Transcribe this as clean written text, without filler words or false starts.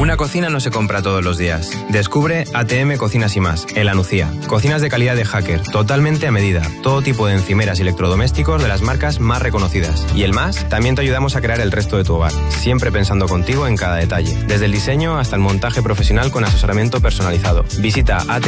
Una cocina no se compra todos los días. Descubre ATM Cocinas y Más, en La Nucía. Cocinas de calidad de Hacker, totalmente a medida. Todo tipo de encimeras y electrodomésticos de las marcas más reconocidas. Y el Más, también te ayudamos a crear el resto de tu hogar. Siempre pensando contigo en cada detalle. Desde el diseño hasta el montaje profesional con asesoramiento personalizado. Visita ATM